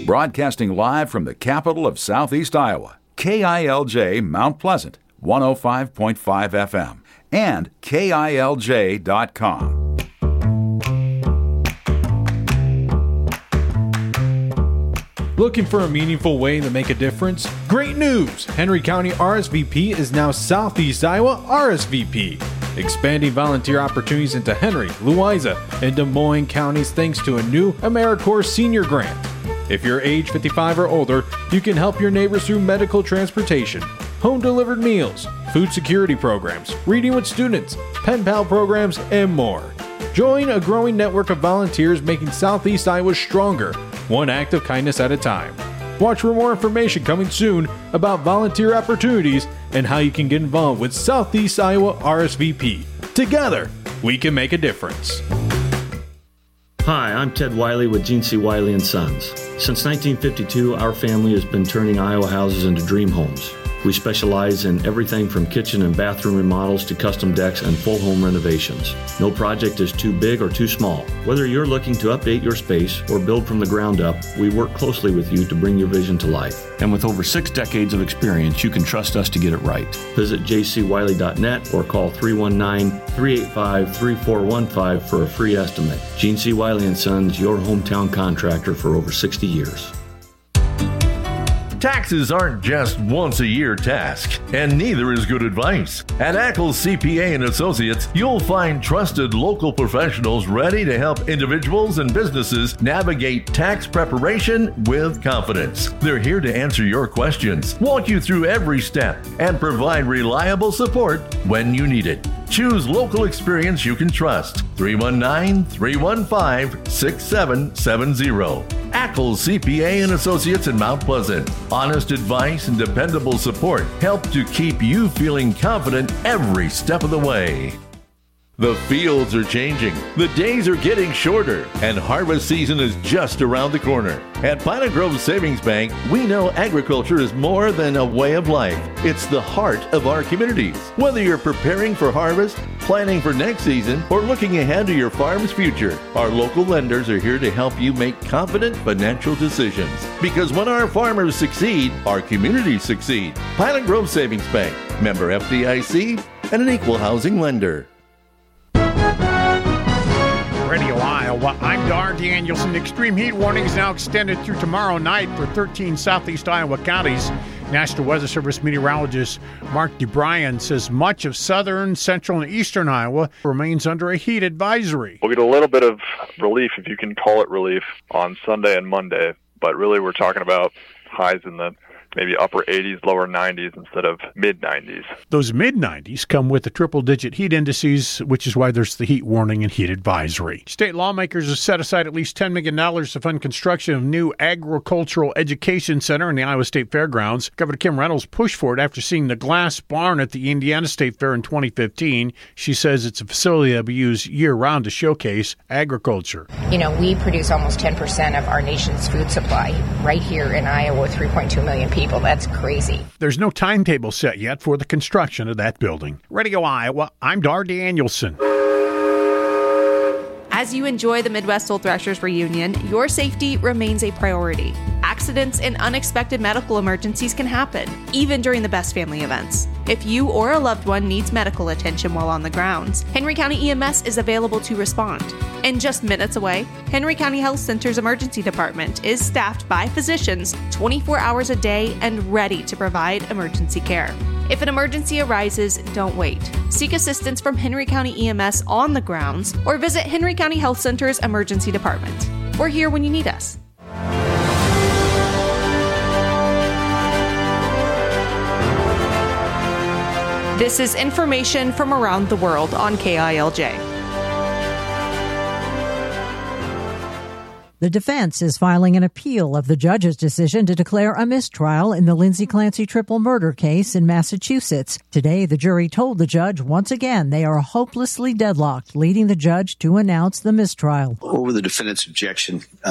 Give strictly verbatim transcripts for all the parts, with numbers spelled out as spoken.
Broadcasting live from the capital of Southeast Iowa, K I L J Mount Pleasant, one oh five point five F M, and K I L J dot com. Looking for a meaningful way to make a difference? Great news! Henry County R S V P is now Southeast Iowa R S V P, expanding volunteer opportunities into Henry, Louisa, and Des Moines counties thanks to a new AmeriCorps senior grant. If you're age fifty-five or older, you can help your neighbors through medical transportation, home-delivered meals, food security programs, reading with students, pen pal programs, and more. Join a growing network of volunteers making Southeast Iowa stronger, one act of kindness at a time. Watch for more information coming soon about volunteer opportunities and how you can get involved with Southeast Iowa R S V P. Together, we can make a difference. Hi, I'm Ted Wiley with Gene C. Wiley and Sons. Since nineteen fifty-two, our family has been turning Iowa houses into dream homes. We specialize in everything from kitchen and bathroom remodels to custom decks and full home renovations. No project is too big or too small. Whether you're looking to update your space or build from the ground up, we work closely with you to bring your vision to life. And with over six decades of experience, you can trust us to get it right. Visit j c wiley dot net or call three one nine, three eight five, three four one five for a free estimate. Gene C. Wiley and Sons, your hometown contractor for over sixty years. Taxes aren't just once a year task, and neither is good advice. At Ackles C P A and Associates, you'll find trusted local professionals ready to help individuals and businesses navigate tax preparation with confidence. They're here to answer your questions, walk you through every step, and provide reliable support when you need it. Choose local experience you can trust. three one nine, three one five, six seven seven zero. Ackles C P A and Associates in Mount Pleasant. Honest advice and dependable support help to keep you feeling confident every step of the way. The fields are changing, the days are getting shorter, and harvest season is just around the corner. At Pine Grove Savings Bank, we know agriculture is more than a way of life. It's the heart of our communities. Whether you're preparing for harvest, planning for next season, or looking ahead to your farm's future, our local lenders are here to help you make confident financial decisions. Because when our farmers succeed, our communities succeed. Pine Grove Savings Bank, member F D I C, and an equal housing lender. Radio Iowa, I'm Dar Danielson. Extreme heat warning is now extended through tomorrow night for thirteen Southeast Iowa counties. National Weather Service meteorologist Mark DeBryan says much of southern, central, and eastern Iowa remains under a heat advisory. We'll get a little bit of relief, if you can call it relief, on Sunday and Monday, but really we're talking about highs in the maybe upper eighties, lower nineties instead of mid nineties. Those mid nineties come with the triple-digit heat indices, which is why there's the heat warning and heat advisory. State lawmakers have set aside at least ten million dollars to fund construction of new agricultural education center in the Iowa State Fairgrounds. Governor Kim Reynolds pushed for it after seeing the glass barn at the Indiana State Fair in twenty fifteen. She says it's a facility that will be used year-round to showcase agriculture. You know, we produce almost ten percent of our nation's food supply right here in Iowa, three point two million people. People. That's crazy. There's no timetable set yet for the construction of that building. Radio Iowa, I'm Dar Danielson. As you enjoy the Midwest Old Thrashers reunion, your safety remains a priority. Accidents and unexpected medical emergencies can happen, even during the best family events. If you or a loved one needs medical attention while on the grounds, Henry County E M S is available to respond. And just minutes away, Henry County Health Center's emergency department is staffed by physicians twenty-four hours a day and ready to provide emergency care. If an emergency arises, don't wait. Seek assistance from Henry County E M S on the grounds or visit Henry County Health Center's emergency department. We're here when you need us. This is information from around the world on K I L J. The defense is filing an appeal of the judge's decision to declare a mistrial in the Lindsay Clancy triple murder case in Massachusetts. Today, the jury told the judge once again they are hopelessly deadlocked, leading the judge to announce the mistrial. Over the defendant's objection, uh,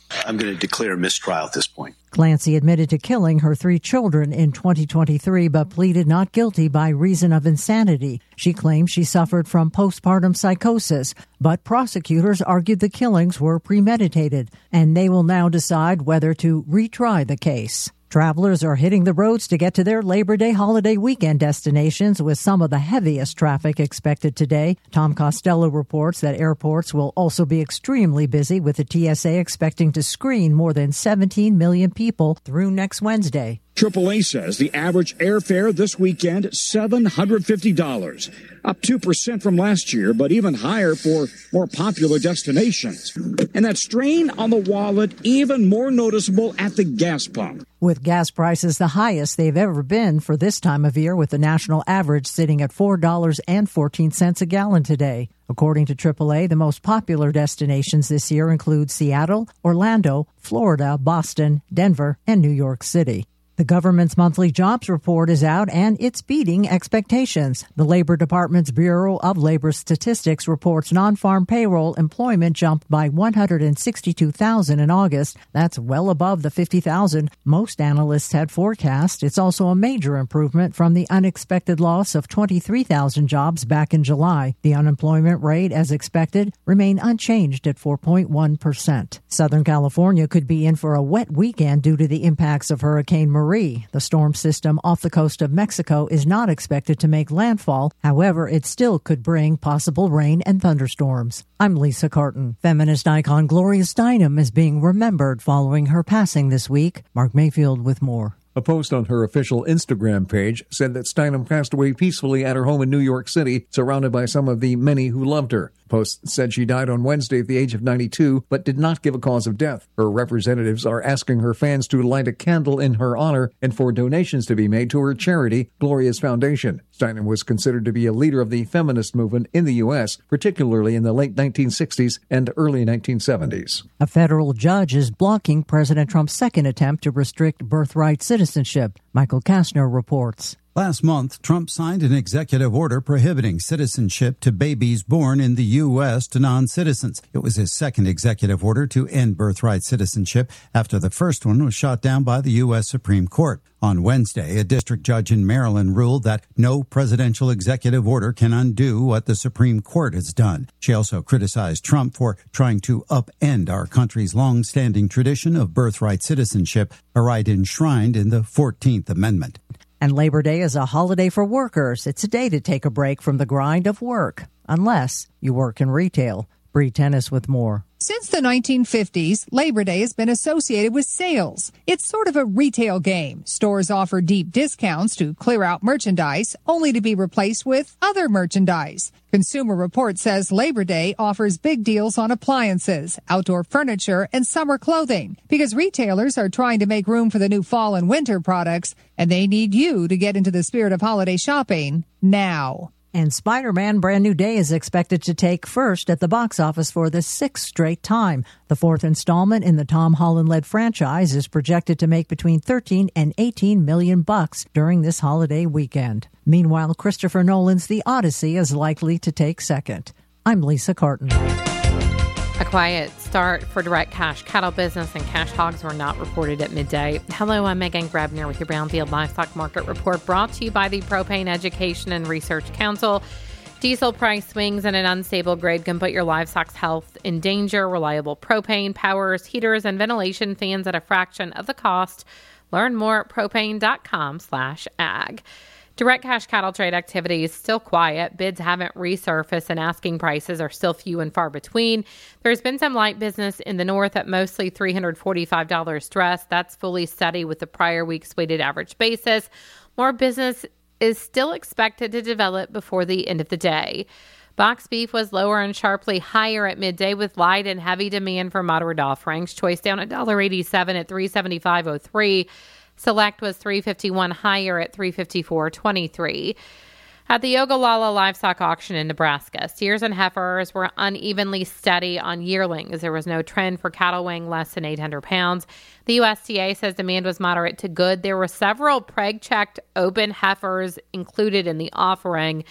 I'm going to declare a mistrial at this point. Clancy admitted to killing her three children in twenty twenty-three, but pleaded not guilty by reason of insanity. She claimed she suffered from postpartum psychosis, but prosecutors argued the killings were premeditated, and they will now decide whether to retry the case. Travelers are hitting the roads to get to their Labor Day holiday weekend destinations with some of the heaviest traffic expected today. Tom Costello reports that airports will also be extremely busy, with the T S A expecting to screen more than seventeen million people through next Wednesday. triple A says the average airfare this weekend, seven hundred fifty dollars, up two percent from last year, but even higher for more popular destinations. And that strain on the wallet even more noticeable at the gas pump. With gas prices the highest they've ever been for this time of year, with the national average sitting at four dollars and fourteen cents a gallon today. According to triple A, the most popular destinations this year include Seattle, Orlando, Florida, Boston, Denver, and New York City. The government's monthly jobs report is out, and it's beating expectations. The Labor Department's Bureau of Labor Statistics reports non-farm payroll employment jumped by one hundred sixty-two thousand in August. That's well above the fifty thousand most analysts had forecast. It's also a major improvement from the unexpected loss of twenty-three thousand jobs back in July. The unemployment rate, as expected, remained unchanged at four point one percent. Southern California could be in for a wet weekend due to the impacts of Hurricane Maria. The storm system off the coast of Mexico is not expected to make landfall. However, it still could bring possible rain and thunderstorms. I'm Lisa Carton. Feminist icon Gloria Steinem is being remembered following her passing this week. Mark Mayfield with more. A post on her official Instagram page said that Steinem passed away peacefully at her home in New York City, surrounded by some of the many who loved her. The post said she died on Wednesday at the age of ninety-two, but did not give a cause of death. Her representatives are asking her fans to light a candle in her honor and for donations to be made to her charity, Gloria's Foundation. Steinem was considered to be a leader of the feminist movement in the U S, particularly in the late nineteen sixties and early nineteen seventies. A federal judge is blocking President Trump's second attempt to restrict birthright citizenship. Michael Kastner reports. Last month, Trump signed an executive order prohibiting citizenship to babies born in the U S to non-citizens. It was his second executive order to end birthright citizenship after the first one was shot down by the U S Supreme Court. On Wednesday, a district judge in Maryland ruled that no presidential executive order can undo what the Supreme Court has done. She also criticized Trump for trying to upend our country's long-standing tradition of birthright citizenship, a right enshrined in the fourteenth Amendment. And Labor Day is a holiday for workers. It's a day to take a break from the grind of work, unless you work in retail. Bree Tennis with more. Since the nineteen fifties, Labor Day has been associated with sales. It's sort of a retail game. Stores offer deep discounts to clear out merchandise, only to be replaced with other merchandise. Consumer Reports says Labor Day offers big deals on appliances, outdoor furniture, and summer clothing, because retailers are trying to make room for the new fall and winter products, and they need you to get into the spirit of holiday shopping now. And Spider-Man Brand New Day is expected to take first at the box office for the sixth straight time. The fourth installment in the Tom Holland-led franchise is projected to make between thirteen and eighteen million bucks during this holiday weekend. Meanwhile, Christopher Nolan's The Odyssey is likely to take second. I'm Lisa Carton. A quiet start for direct cash cattle business, and cash hogs were not reported at midday. Hello, I'm Megan Grebner with your Brownfield Livestock Market Report, brought to you by the Propane Education and Research Council. Diesel price swings and an unstable grade can put your livestock's health in danger. Reliable propane powers heaters and ventilation fans at a fraction of the cost. Learn more at propane.com slash ag. Direct cash cattle trade activity is still quiet. Bids haven't resurfaced and asking prices are still few and far between. There's been some light business in the north at mostly three hundred forty-five dollars stress. That's fully steady with the prior week's weighted average basis. More business is still expected to develop before the end of the day. Box beef was lower and sharply higher at midday with light and heavy demand for moderate offerings. Choice down one dollar eighty-seven at three seventy-five oh three. Select was three fifty-one higher at three fifty-four twenty-three. At the Ogallala Livestock Auction in Nebraska, steers and heifers were unevenly steady on yearlings. There was no trend for cattle weighing less than eight hundred pounds. The U S D A says demand was moderate to good. There were several preg-checked open heifers included in the offering.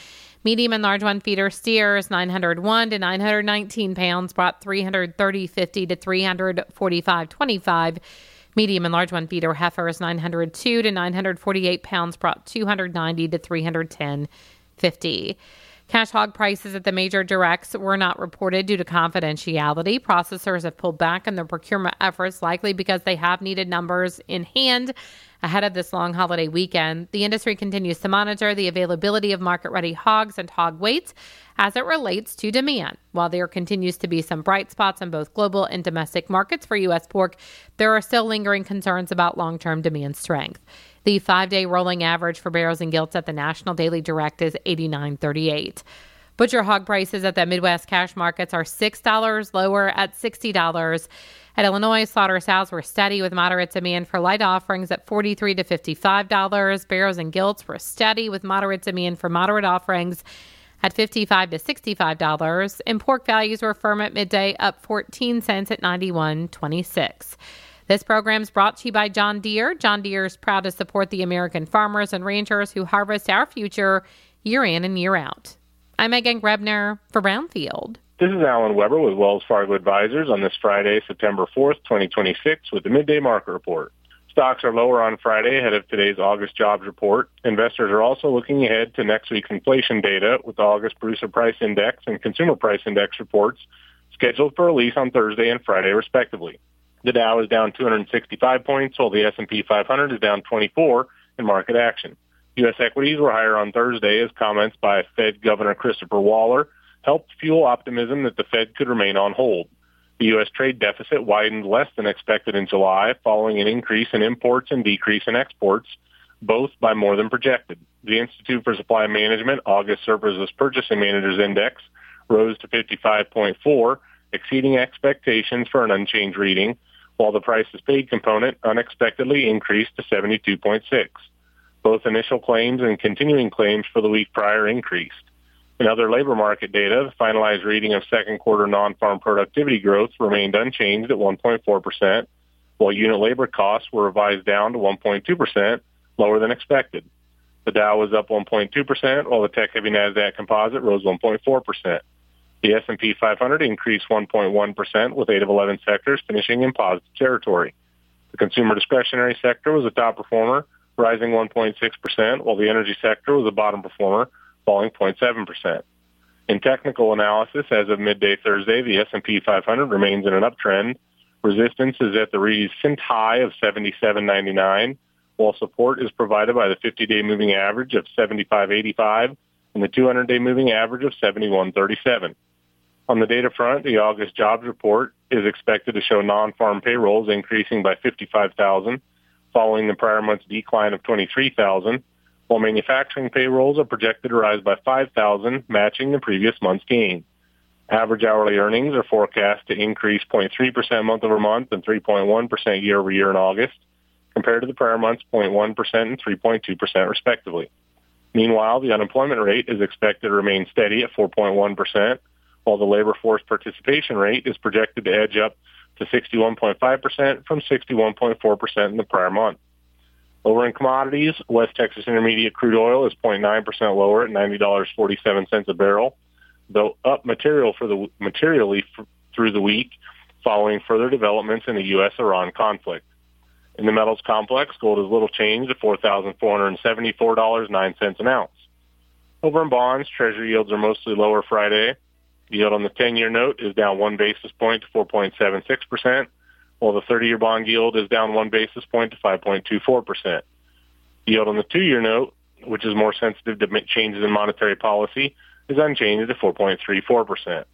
Medium and large one feeder steers, nine hundred one to nine hundred nineteen pounds, brought three hundred thirty fifty to three hundred forty-five twenty-five. Medium and large one feeder heifers, nine hundred two to nine hundred forty-eight pounds, brought two hundred ninety to three hundred ten fifty. Cash hog prices at the major directs were not reported due to confidentiality. Processors have pulled back on their procurement efforts, likely because they have needed numbers in hand ahead of this long holiday weekend. The industry continues to monitor the availability of market-ready hogs and hog weights as it relates to demand. While there continues to be some bright spots in both global and domestic markets for U S pork, there are still lingering concerns about long-term demand strength. The five-day rolling average for barrows and gilts at the National Daily Direct is eighty-nine thirty-eight. Butcher hog prices at the Midwest cash markets are six dollars lower at sixty dollars. At Illinois, slaughter sows were steady with moderate demand for light offerings at forty-three to fifty-five dollars. Barrows and gilts were steady with moderate demand for moderate offerings at fifty-five to sixty-five dollars. And pork values were firm at midday, up fourteen cents at ninety-one twenty-six. This program is brought to you by John Deere. John Deere is proud to support the American farmers and ranchers who harvest our future year in and year out. I'm Megan Grebner for Brownfield. This is Alan Weber with Wells Fargo Advisors on this Friday, September fourth, twenty twenty-six, with the Midday Market Report. Stocks are lower on Friday ahead of today's August jobs report. Investors are also looking ahead to next week's inflation data with the August Producer Price Index and Consumer Price Index reports scheduled for release on Thursday and Friday, respectively. The Dow is down two hundred sixty-five points, while the S and P five hundred is down twenty-four in market action. U S equities were higher on Thursday as comments by Fed Governor Christopher Waller helped fuel optimism that the Fed could remain on hold. The U S trade deficit widened less than expected in July, following an increase in imports and decrease in exports, both by more than projected. The Institute for Supply Management August Surplus Purchasing Managers Index rose to fifty-five point four, exceeding expectations for an unchanged reading, while the prices paid component unexpectedly increased to seventy-two point six. Both initial claims and continuing claims for the week prior increased. In other labor market data, the finalized reading of second quarter non-farm productivity growth remained unchanged at one point four percent, while unit labor costs were revised down to one point two percent, lower than expected. The Dow was up one point two percent, while the tech-heavy NASDAQ composite rose one point four percent. The S and P five hundred increased one point one percent, with eight of eleven sectors finishing in positive territory. The consumer discretionary sector was a top performer, rising one point six percent, while the energy sector was a bottom performer, falling zero point seven percent. In technical analysis, as of midday Thursday, the S and P five hundred remains in an uptrend. Resistance is at the recent high of seventy-seven ninety-nine, while support is provided by the fifty-day moving average of seventy-five eighty-five and the two hundred day moving average of seventy-one thirty-seven. On the data front, the August jobs report is expected to show non-farm payrolls increasing by fifty-five thousand, following the prior month's decline of twenty-three thousand, while manufacturing payrolls are projected to rise by five thousand, matching the previous month's gain. Average hourly earnings are forecast to increase zero point three percent month over month and three point one percent year over year in August, compared to the prior month's zero point one percent and three point two percent respectively. Meanwhile, the unemployment rate is expected to remain steady at four point one percent, while the labor force participation rate is projected to edge up to sixty-one point five percent from sixty-one point four percent in the prior month. Over in commodities, West Texas Intermediate crude oil is zero point nine percent lower at ninety dollars and forty-seven cents a barrel, though up material for the materially f- through the week following further developments in the U S Iran conflict. In the metals complex, gold is little changed at four thousand four hundred seventy-four dollars and nine cents an ounce. Over in bonds, Treasury yields are mostly lower Friday. The yield on the ten-year note is down one basis point to four point seven six percent, while the thirty-year bond yield is down one basis point to five point two four percent. The yield on the two-year note, which is more sensitive to changes in monetary policy, is unchanged at four point three four percent.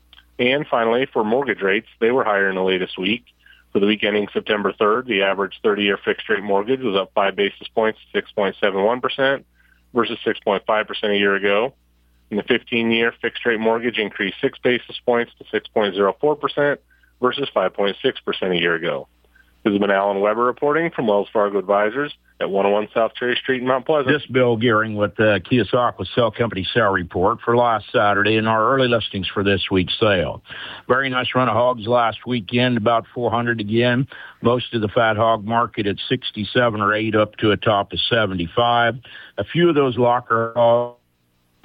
And finally, for mortgage rates, they were higher in the latest week. For the week ending September third, the average thirty-year fixed-rate mortgage was up five basis points to six point seven one percent versus six point five percent a year ago. And the fifteen-year fixed-rate mortgage increased six basis points to six point zero four percent versus five point six percent a year ago. This has been Alan Weber reporting from Wells Fargo Advisors at one oh one South Cherry Street in Mount Pleasant. This is Bill Gearing with the Keosauqua Sale Company sale report for last Saturday and our early listings for this week's sale. Very nice run of hogs last weekend, about four hundred again. Most of the fat hog market at sixty-seven or eight up to a top of seventy-five. A few of those locker hogs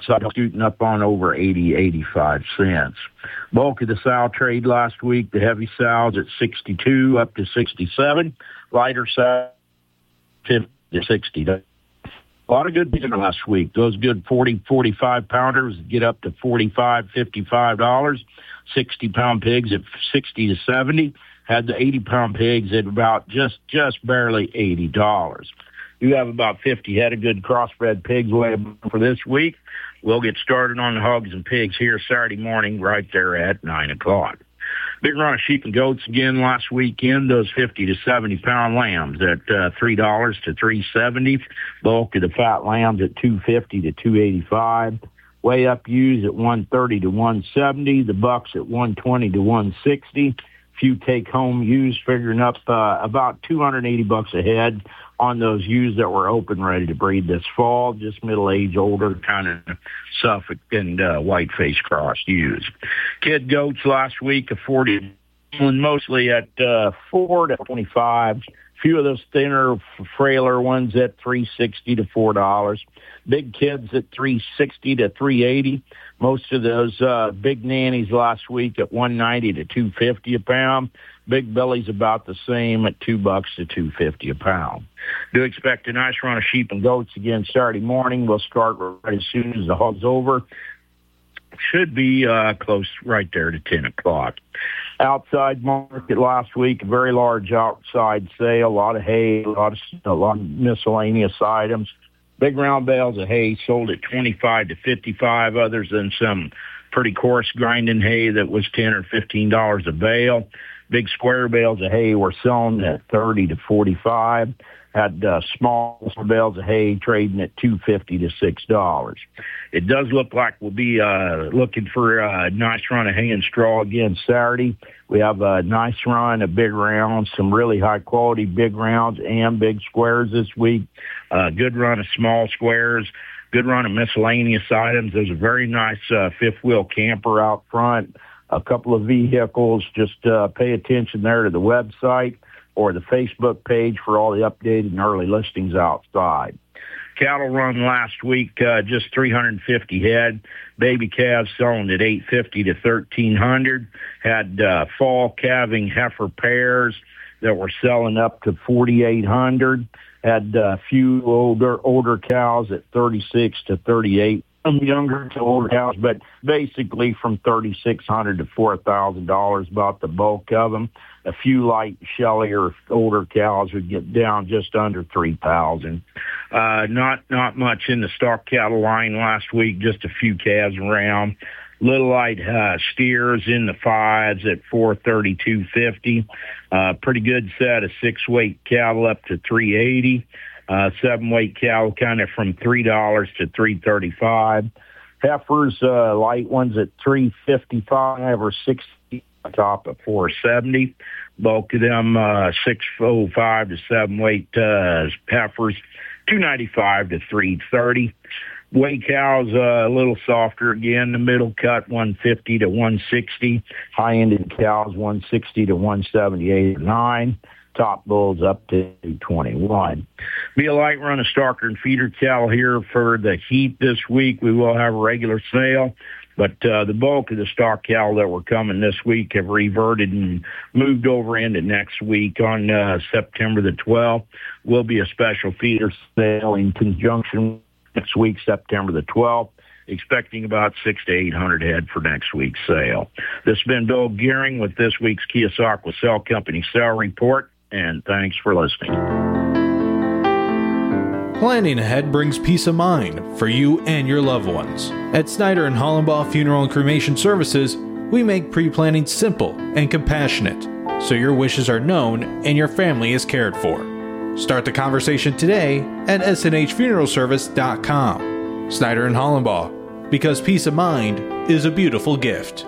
So I'm shooting up on over eighty, eighty-five cents. Bulk of the sow trade last week, the heavy sows at sixty-two up to sixty-seven. Lighter sow, fifty to sixty. A lot of good business last week. Those good forty, forty-five pounders get up to forty-five, fifty-five dollars. sixty pound pigs at sixty to seventy. Had the eighty pound pigs at about just, just barely eighty dollars. You have about fifty head of good crossbred pigs weighing for this week. We'll get started on the hogs and pigs here Saturday morning right there at nine o'clock. Big run of sheep and goats again last weekend. Those fifty to seventy pound lambs at uh, three dollars to three seventy. Bulk of the fat lambs at two fifty to two eighty-five. Way up ewes at one thirty to one seventy. The bucks at one twenty to one sixty. Few take home ewes figuring up uh, about two hundred eighty bucks a head on those ewes that were open ready to breed this fall. Just middle age, older, kind of Suffolk and uh, white face crossed ewes. Kid goats last week of forty, mostly at uh, four to twenty-five. Few of those thinner, frailer ones at three sixty to four dollars. Big kids at three sixty to three eighty. Most of those uh, big nannies last week at one ninety to two fifty a pound. Big bellies about the same at two bucks to two fifty a pound. Do expect a nice run of sheep and goats again Saturday morning. We'll start right as soon as the hog's over. Should be uh, close right there to ten o'clock. Outside market last week, a very large outside sale, a lot of hay, a lot of, a lot of miscellaneous items. Big round bales of hay sold at twenty-five to fifty-five, others than some pretty coarse grinding hay that was ten or fifteen dollars a bale. Big square bales of hay were selling at thirty to forty-five. Had uh, small bales of hay trading at two fifty to six dollars. It does look like we'll be uh, looking for a nice run of hay and straw again Saturday. We have a nice run of big rounds, some really high quality big rounds and big squares this week. Uh, good run of small squares. Good run of miscellaneous items. There's a very nice uh, fifth wheel camper out front. A couple of vehicles. Just uh, pay attention there to the website or the Facebook page for all the updated and early listings outside. Cattle run last week, uh, just three hundred fifty head. Baby calves selling at eight fifty to thirteen hundred. Had uh, fall calving heifer pairs that were selling up to forty-eight hundred. Had a uh, few older older cows at thirty-six to thirty-eight. Some younger to older cows, but basically from thirty-six hundred to four thousand dollars, about the bulk of them. A few light, shellier, older cows would get down just under three thousand. Uh, not not much in the stock cattle line last week. Just a few calves around. Little light uh, steers in the fives at four thirty, two fifty. Uh, pretty good set of six weight cattle up to three eighty. Uh, seven weight cow kind of from three dollars to three thirty-five. Heifers, uh, light ones at three fifty-five or sixty, top at four seventy. Bulk of them, uh, six oh five to seven weight, uh, heifers, two ninety-five to three thirty. Weight cows, uh, a little softer again. The middle cut, one fifty to one sixty. High-ended cows, one sixty to one seventy-eight or nine. Top bulls up to twenty-one. Be a light run of starker and feeder cattle here for the heat this week. We will have a regular sale, but uh, the bulk of the stock cattle that were coming this week have reverted and moved over into next week on uh, September the twelfth. Will be a special feeder sale in conjunction next week, September the twelfth. Expecting about six to eight hundred head for next week's sale. This has been Bill Gearing with this week's Keosauqua Sale Company Sale Report, and thanks for listening. Planning ahead brings peace of mind for you and your loved ones. At Snyder and Hollenbaugh Funeral and Cremation Services, we make pre-planning simple and compassionate, so your wishes are known and your family is cared for. Start the conversation today at s n h funeral service dot com. Snyder and Hollenbaugh, because peace of mind is a beautiful gift.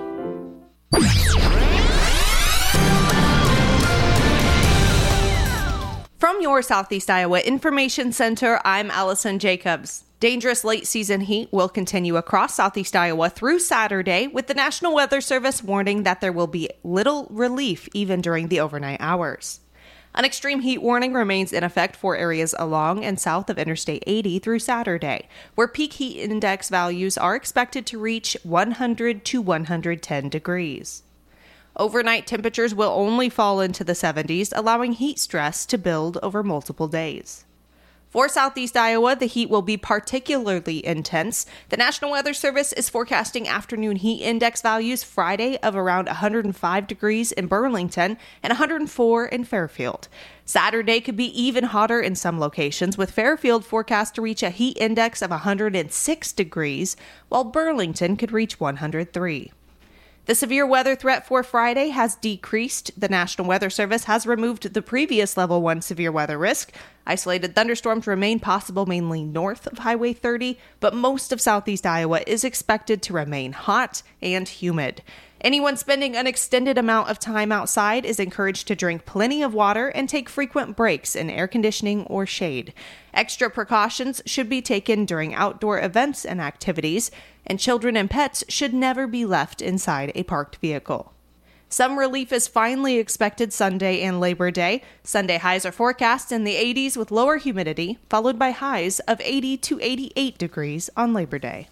From your Southeast Iowa Information Center, I'm Allison Jacobs. Dangerous late season heat will continue across Southeast Iowa through Saturday, with the National Weather Service warning that there will be little relief even during the overnight hours. An extreme heat warning remains in effect for areas along and south of Interstate eighty through Saturday, where peak heat index values are expected to reach one hundred to one hundred ten degrees. Overnight temperatures will only fall into the seventies, allowing heat stress to build over multiple days. For southeast Iowa, the heat will be particularly intense. The National Weather Service is forecasting afternoon heat index values Friday of around one hundred five degrees in Burlington and one hundred four in Fairfield. Saturday could be even hotter in some locations, with Fairfield forecast to reach a heat index of one hundred six degrees, while Burlington could reach one hundred three. The severe weather threat for Friday has decreased. The National Weather Service has removed the previous level one severe weather risk. Isolated thunderstorms remain possible mainly north of Highway thirty, but most of southeast Iowa is expected to remain hot and humid. Anyone spending an extended amount of time outside is encouraged to drink plenty of water and take frequent breaks in air conditioning or shade. Extra precautions should be taken during outdoor events and activities, and children and pets should never be left inside a parked vehicle. Some relief is finally expected Sunday and Labor Day. Sunday highs are forecast in the eighties with lower humidity, followed by highs of eighty to eighty-eight degrees on Labor Day.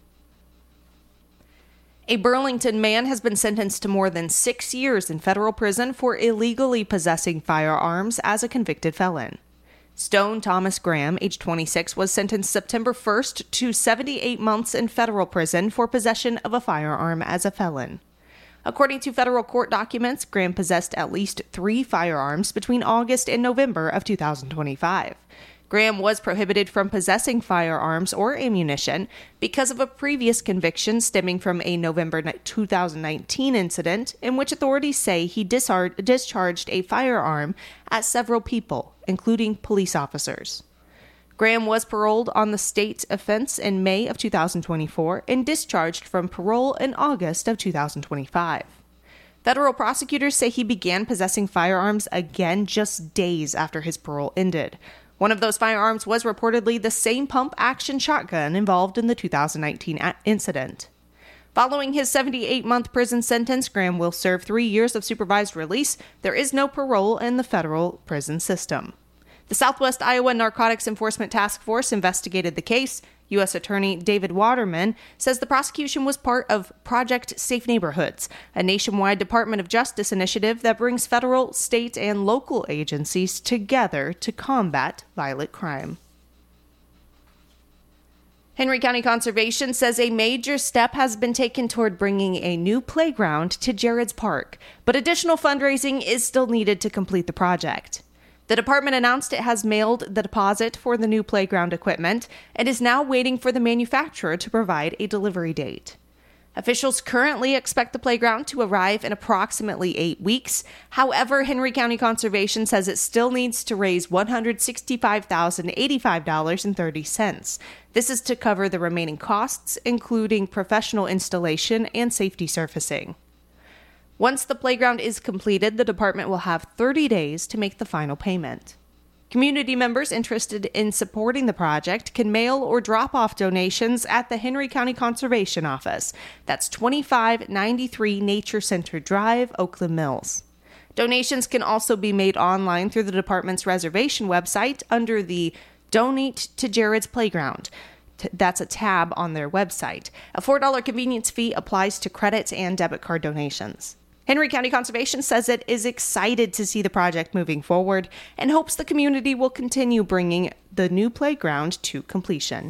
A Burlington man has been sentenced to more than six years in federal prison for illegally possessing firearms as a convicted felon. Stone Thomas Graham, age twenty-six, was sentenced September first to seventy-eight months in federal prison for possession of a firearm as a felon. According to federal court documents, Graham possessed at least three firearms between August and November of two thousand twenty-five. Graham was prohibited from possessing firearms or ammunition because of a previous conviction stemming from a November two thousand nineteen incident in which authorities say he disar- discharged a firearm at several people, including police officers. Graham was paroled on the state offense in May of two thousand twenty-four and discharged from parole in August of two thousand twenty-five. Federal prosecutors say he began possessing firearms again just days after his parole ended. One of those firearms was reportedly the same pump-action shotgun involved in the two thousand nineteen a- incident. Following his seventy-eight month prison sentence, Graham will serve three years of supervised release. There is no parole in the federal prison system. The Southwest Iowa Narcotics Enforcement Task Force investigated the case. U S Attorney David Waterman says the prosecution was part of Project Safe Neighborhoods, a nationwide Department of Justice initiative that brings federal, state, and local agencies together to combat violent crime. Henry County Conservation says a major step has been taken toward bringing a new playground to Jared's Park, but additional fundraising is still needed to complete the project. The department announced it has mailed the deposit for the new playground equipment and is now waiting for the manufacturer to provide a delivery date. Officials currently expect the playground to arrive in approximately eight weeks. However, Henry County Conservation says it still needs to raise one hundred sixty-five thousand eighty-five dollars and thirty cents. This is to cover the remaining costs, including professional installation and safety surfacing. Once the playground is completed, the department will have thirty days to make the final payment. Community members interested in supporting the project can mail or drop off donations at the Henry County Conservation Office. That's twenty-five ninety-three Nature Center Drive, Oakland Mills. Donations can also be made online through the department's reservation website under the Donate to Jared's Playground. That's a tab on their website. A four dollars convenience fee applies to credit and debit card donations. Henry County Conservation says it is excited to see the project moving forward and hopes the community will continue bringing the new playground to completion.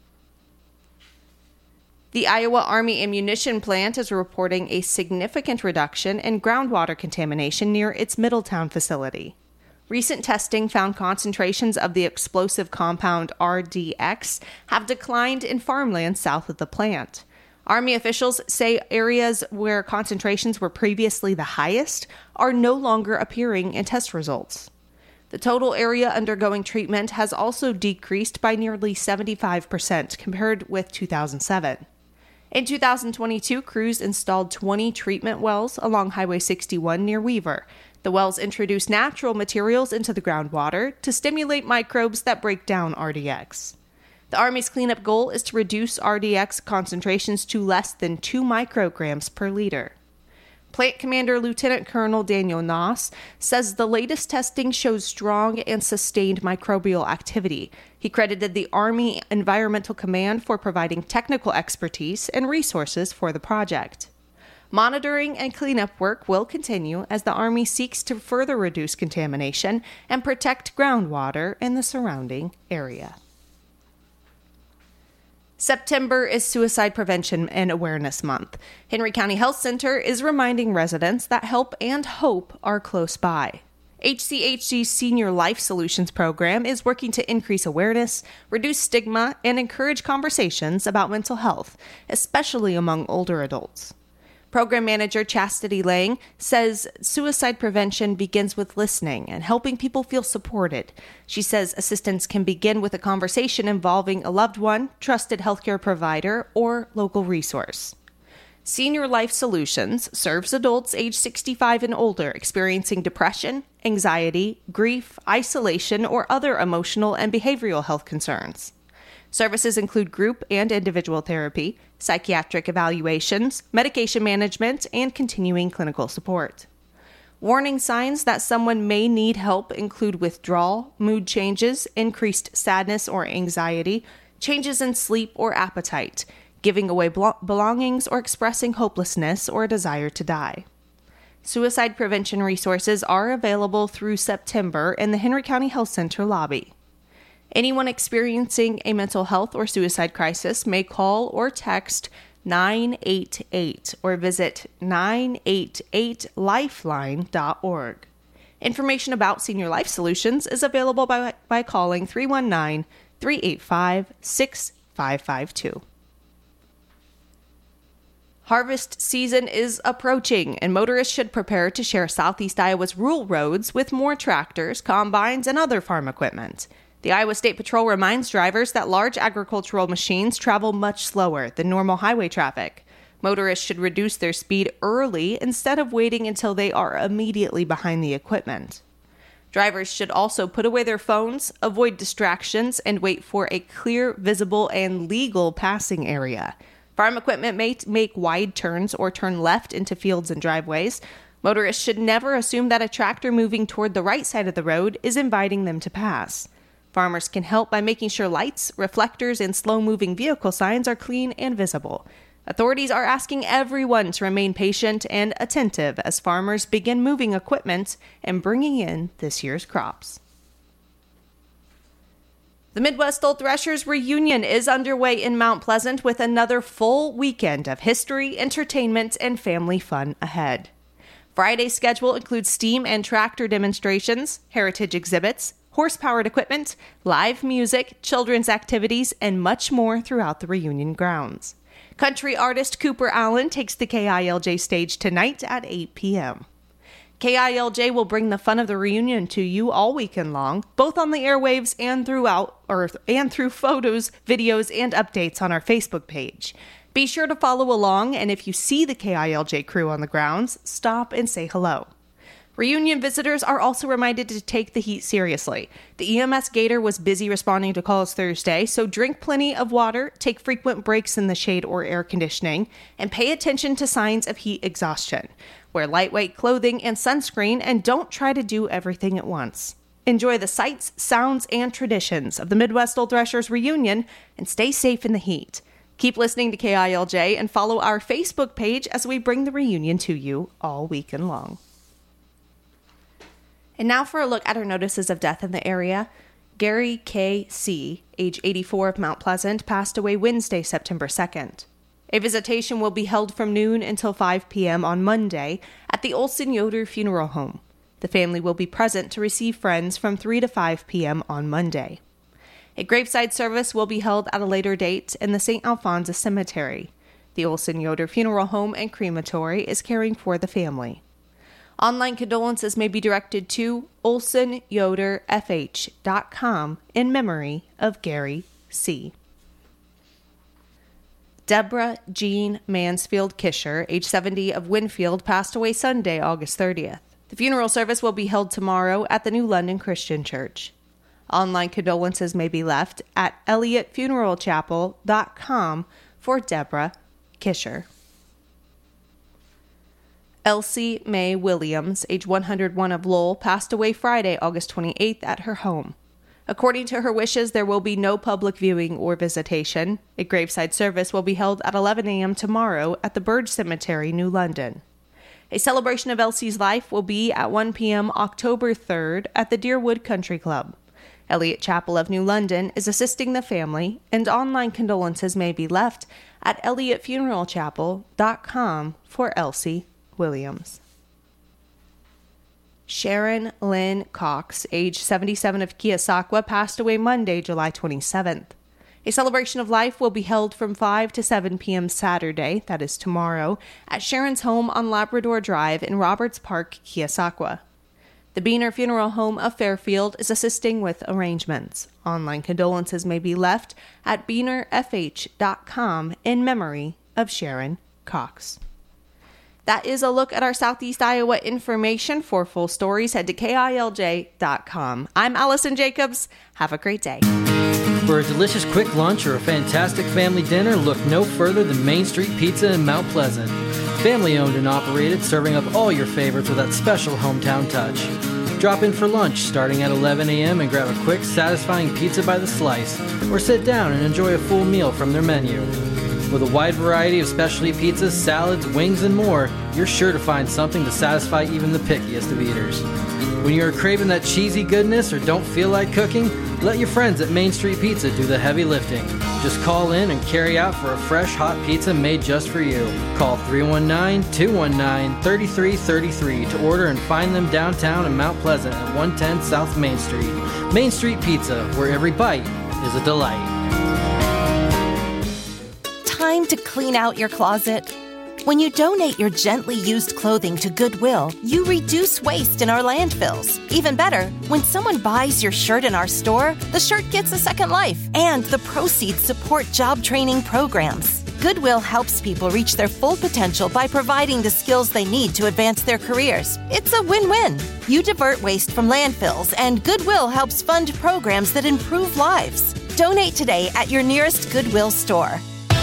The Iowa Army Ammunition Plant is reporting a significant reduction in groundwater contamination near its Middletown facility. Recent testing found concentrations of the explosive compound R D X have declined in farmland south of the plant. Army officials say areas where concentrations were previously the highest are no longer appearing in test results. The total area undergoing treatment has also decreased by nearly seventy-five percent compared with two thousand seven. In two thousand twenty-two, crews installed twenty treatment wells along Highway sixty-one near Weaver. The wells introduce natural materials into the groundwater to stimulate microbes that break down R D X. The Army's cleanup goal is to reduce R D X concentrations to less than two micrograms per liter. Plant Commander Lieutenant Colonel Daniel Noss says the latest testing shows strong and sustained microbial activity. He credited the Army Environmental Command for providing technical expertise and resources for the project. Monitoring and cleanup work will continue as the Army seeks to further reduce contamination and protect groundwater in the surrounding area. September is Suicide Prevention and Awareness Month. Henry County Health Center is reminding residents that help and hope are close by. H C H G's Senior Life Solutions program is working to increase awareness, reduce stigma, and encourage conversations about mental health, especially among older adults. Program Manager Chastity Lang says suicide prevention begins with listening and helping people feel supported. She says assistance can begin with a conversation involving a loved one, trusted healthcare provider, or local resource. Senior Life Solutions serves adults age sixty-five and older experiencing depression, anxiety, grief, isolation, or other emotional and behavioral health concerns. Services include group and individual therapy, psychiatric evaluations, medication management, and continuing clinical support. Warning signs that someone may need help include withdrawal, mood changes, increased sadness or anxiety, changes in sleep or appetite, giving away belongings, or expressing hopelessness or a desire to die. Suicide prevention resources are available through September in the Henry County Health Center lobby. Anyone experiencing a mental health or suicide crisis may call or text nine eight eight or visit nine eight eight lifeline dot org. Information about Senior Life Solutions is available by, by calling three one nine, three eight five, six five five two. Harvest season is approaching, and motorists should prepare to share Southeast Iowa's rural roads with more tractors, combines, and other farm equipment. The Iowa State Patrol reminds drivers that large agricultural machines travel much slower than normal highway traffic. Motorists should reduce their speed early instead of waiting until they are immediately behind the equipment. Drivers should also put away their phones, avoid distractions, and wait for a clear, visible, and legal passing area. Farm equipment may make wide turns or turn left into fields and driveways. Motorists should never assume that a tractor moving toward the right side of the road is inviting them to pass. Farmers can help by making sure lights, reflectors, and slow-moving vehicle signs are clean and visible. Authorities are asking everyone to remain patient and attentive as farmers begin moving equipment and bringing in this year's crops. The Midwest Old Threshers reunion is underway in Mount Pleasant with another full weekend of history, entertainment, and family fun ahead. Friday's schedule includes steam and tractor demonstrations, heritage exhibits, horse-powered equipment, live music, children's activities, and much more throughout the reunion grounds. Country artist Cooper Allen takes the K I L J stage tonight at eight p.m. K I L J will bring the fun of the reunion to you all weekend long, both on the airwaves and throughout, or and through photos, videos, and updates on our Facebook page. Be sure to follow along, and if you see the K I L J crew on the grounds, stop and say hello. Reunion visitors are also reminded to take the heat seriously. The E M S Gator was busy responding to calls Thursday, so drink plenty of water, take frequent breaks in the shade or air conditioning, and pay attention to signs of heat exhaustion. Wear lightweight clothing and sunscreen, and don't try to do everything at once. Enjoy the sights, sounds, and traditions of the Midwest Old Threshers reunion, and stay safe in the heat. Keep listening to K I L J and follow our Facebook page as we bring the reunion to you all weekend long. And now for a look at our notices of death in the area. Gary K. C., age eighty-four, of Mount Pleasant, passed away Wednesday, September second. A visitation will be held from noon until five p.m. on Monday at the Olson Yoder Funeral Home. The family will be present to receive friends from three to five p.m. on Monday. A graveside service will be held at a later date in the Saint Alphonsus Cemetery. The Olson Yoder Funeral Home and Crematory is caring for the family. Online condolences may be directed to olson yoder f h dot com in memory of Gary C. Deborah Jean Mansfield Kisher, age seventy, of Winfield, passed away Sunday, August thirtieth. The funeral service will be held tomorrow at the New London Christian Church. Online condolences may be left at elliott funeral chapel dot com for Deborah Kisher. Elsie Mae Williams, age one hundred one of Lowell, passed away Friday, August twenty-eighth at her home. According to her wishes, there will be no public viewing or visitation. A graveside service will be held at eleven a.m. tomorrow at the Burge Cemetery, New London. A celebration of Elsie's life will be at one p.m. October third at the Deerwood Country Club. Elliott Chapel of New London is assisting the family, and online condolences may be left at elliott funeral chapel dot com for Elsie Williams. Sharon Lynn Cox, age seventy-seven of Keosauqua, passed away Monday, July twenty-seventh. A celebration of life will be held from five to seven p.m. Saturday, that is tomorrow, at Sharon's home on Labrador Drive in Roberts Park, Keosauqua. The Beener Funeral Home of Fairfield is assisting with arrangements. Online condolences may be left at beener f h dot com in memory of Sharon Cox. That is a look at our Southeast Iowa information. For full stories, head to K I L J dot com. I'm Allison Jacobs. Have a great day. For a delicious quick lunch or a fantastic family dinner, look no further than Main Street Pizza in Mount Pleasant. Family owned and operated, serving up all your favorites with that special hometown touch. Drop in for lunch starting at eleven a.m. and grab a quick, satisfying pizza by the slice, or sit down and enjoy a full meal from their menu. With a wide variety of specialty pizzas, salads, wings, and more, you're sure to find something to satisfy even the pickiest of eaters. When you're craving that cheesy goodness or don't feel like cooking, let your friends at Main Street Pizza do the heavy lifting. Just call in and carry out for a fresh, hot pizza made just for you. Call three one nine, two one nine, three three three three to order and find them downtown in Mount Pleasant at one ten South Main Street. Main Street Pizza, where every bite is a delight. Time to clean out your closet. When you donate your gently used clothing to Goodwill, you reduce waste in our landfills. Even better, when someone buys your shirt in our store, the shirt gets a second life, and the proceeds support job training programs. Goodwill helps people reach their full potential by providing the skills they need to advance their careers. It's a win-win. You divert waste from landfills, and Goodwill helps fund programs that improve lives. Donate today at your nearest Goodwill store.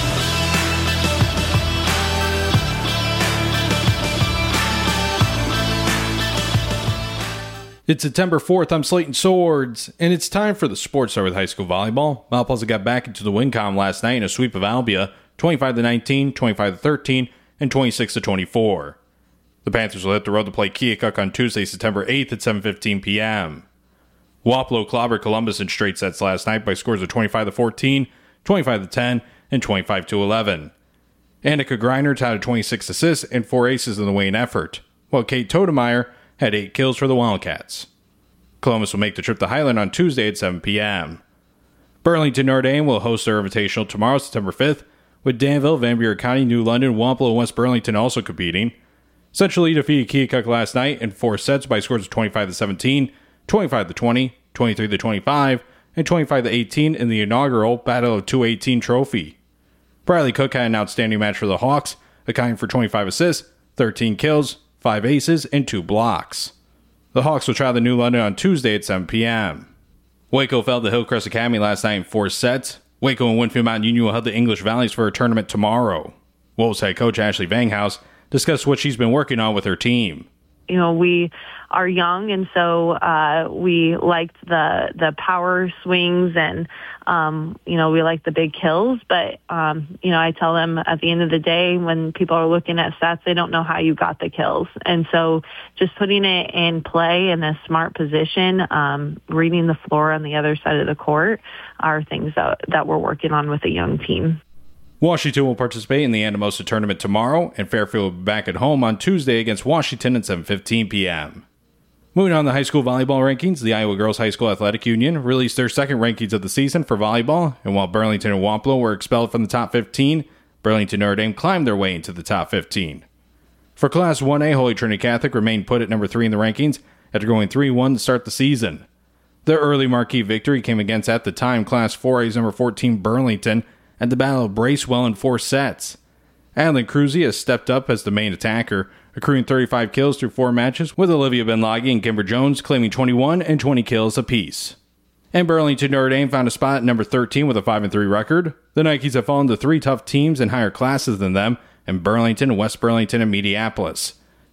It's September fourth, I'm Slayton Swords, and it's time for the Sports Star with high school volleyball. Mount Pleasant got back into the win column last night in a sweep of Albia, twenty-five to nineteen, twenty-five to thirteen, and twenty-six to twenty-four. The Panthers will hit the road to play Keokuk on Tuesday, September eighth at seven fifteen p.m. Wapello clobbered Columbus in straight sets last night by scores of twenty-five to fourteen, twenty-five to ten, and twenty-five to eleven. Annika Greiner touted twenty-six assists and four aces in the Wayne effort, while Kate Todemeyer had eight kills for the Wildcats. Columbus will make the trip to Highland on Tuesday at seven p.m. Burlington Notre Dame will host their Invitational tomorrow, September fifth, with Danville, Van Buren County, New London, Wapello, and West Burlington also competing. Central Lee defeated Keokuk last night in four sets by scores of twenty-five to seventeen, twenty-five to twenty, twenty-three to twenty-five, and twenty-five to eighteen in the inaugural Battle of two eighteen trophy. Bradley Cook had an outstanding match for the Hawks, accounting for twenty-five assists, thirteen kills, five aces, and two blocks. The Hawks will travel to New London on Tuesday at seven p.m. Waco fell to Hillcrest Academy last night in four sets. Waco and Winfield Mountain Union will head to English Valleys for a tournament tomorrow. Wolves head coach Ashley Vanghouse discussed what she's been working on with her team. You know, we are young, and so uh, we liked the the power swings, and um, you know, we like the big kills. But um, you know, I tell them at the end of the day, when people are looking at stats, they don't know how you got the kills, and so just putting it in play in a smart position, um, reading the floor on the other side of the court, are things that that we're working on with a young team. Washington will participate in the Anamosa tournament tomorrow, and Fairfield will be back at home on Tuesday against Washington at seven fifteen p.m. Moving on to high school volleyball rankings, the Iowa Girls High School Athletic Union released their second rankings of the season for volleyball, and while Burlington and Wapello were expelled from the top fifteen, Burlington Notre Dame climbed their way into the top fifteen. For Class one A, Holy Trinity Catholic remained put at number three in the rankings after going three one to start the season. Their early marquee victory came against, at the time, Class four A's number fourteen Burlington, at the Battle of Bracewell in four sets. Adeline Cruzy has stepped up as the main attacker, accruing thirty-five kills through four matches, with Olivia Benlagi and Kimber Jones claiming twenty-one and twenty kills apiece. And Burlington Notre Dame found a spot at number thirteen with a five and three record. The Nikes have fallen to three tough teams in higher classes than them, in Burlington, West Burlington, and Mediapolis.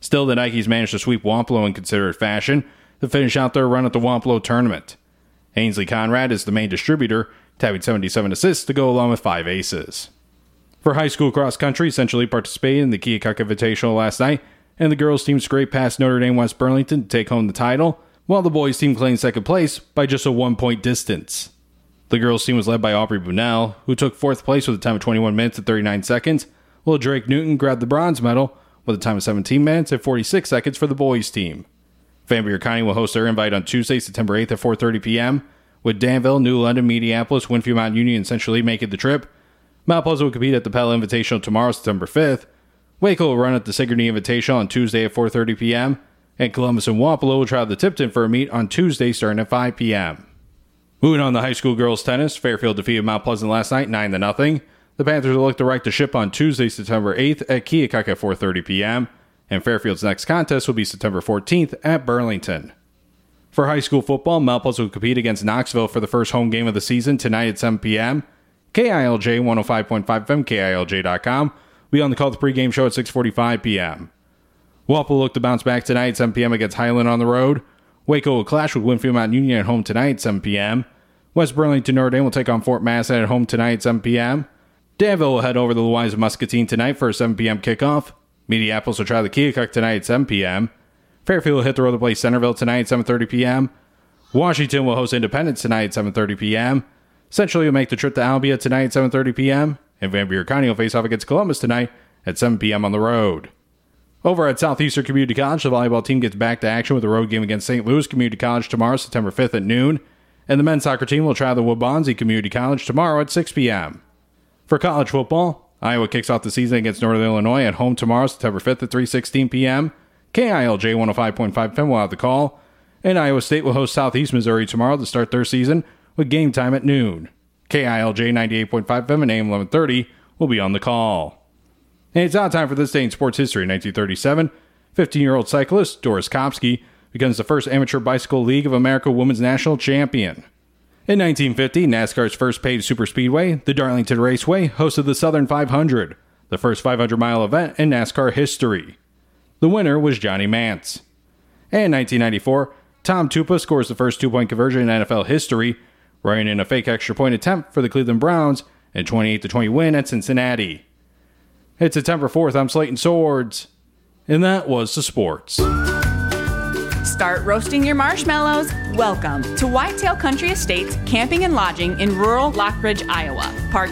Still, the Nikes managed to sweep Wampalo in considerate fashion to finish out their run at the Wampalo tournament. Ainsley Conrad is the main distributor, tabbing seventy-seven assists to go along with five aces. For high school cross country, Central Lee participated in the Keokuk Invitational last night, and the girls team scraped past Notre Dame West Burlington to take home the title, while the boys team claimed second place by just a one-point distance. The girls team was led by Aubrey Bunnell, who took fourth place with a time of twenty-one minutes and thirty-nine seconds, while Drake Newton grabbed the bronze medal with a time of seventeen minutes and forty-six seconds for the boys team. Van Buren County will host their invite on Tuesday, September eighth at four thirty p.m., with Danville, New London, Mediapolis, Winfield Mount Union, and Central Lee making the trip. Mount Pleasant will compete at the Pella Invitational tomorrow, September fifth. Waco will run at the Sigourney Invitational on Tuesday at four thirty p.m., and Columbus and Wapello will travel to Tipton for a meet on Tuesday starting at five p.m. Moving on to high school girls tennis, Fairfield defeated Mount Pleasant last night nine to nothing. The Panthers will look to right the ship on Tuesday, September eighth at Keokuk at four thirty p.m., and Fairfield's next contest will be September fourteenth at Burlington. For high school football, Mount Pleasant will compete against Knoxville for the first home game of the season tonight at seven p.m. K I L J one oh five point five F M, K I L J dot com. We'll be on the call the pregame show at six forty-five p.m. Walpole will look to bounce back tonight at seven p.m. against Highland on the road. Waco will clash with Winfield Mount Union at home tonight at seven p.m. West Burlington Notre Dame will take on Fort Massett at home tonight at seven p.m. Danville will head over to the Louisa Muscatine tonight for a seven p.m. kickoff. Mediapolis will try the Keokuk tonight at seven p.m. Fairfield will hit the road to play Centerville tonight at seven thirty p.m. Washington will host Independence tonight at seven thirty p.m. Central will make the trip to Albia tonight at seven thirty p.m. And Van Buren County will face off against Columbus tonight at seven p.m. on the road. Over at Southeastern Community College, the volleyball team gets back to action with a road game against Saint Louis Community College tomorrow, September fifth at noon. And the men's soccer team will travel to Waubonsie Community College tomorrow at six p.m. For college football, Iowa kicks off the season against Northern Illinois at home tomorrow, September fifth at three sixteen p.m. K I L J one oh five point five F M will have the call. And Iowa State will host Southeast Missouri tomorrow to start their season with game time at noon. K I L J ninety-eight point five F M and A M eleven thirty will be on the call. And it's now time for this day in sports history. In nineteen thirty-seven, fifteen-year-old cyclist Doris Kopsky becomes the first Amateur Bicycle League of America Women's National Champion. In nineteen fifty, NASCAR's first paved superspeedway, the Darlington Raceway, hosted the Southern five hundred, the first five hundred mile event in NASCAR history. The winner was Johnny Mance. And in nineteen ninety-four, Tom Tupa scores the first two-point conversion in N F L history, running in a fake extra point attempt for the Cleveland Browns and twenty-eight to twenty win at Cincinnati. It's September fourth, I'm Slayton Swords, and that was the sports. Start roasting your marshmallows. Welcome to Whitetail Country Estates Camping and Lodging in rural Lockridge, Iowa. Park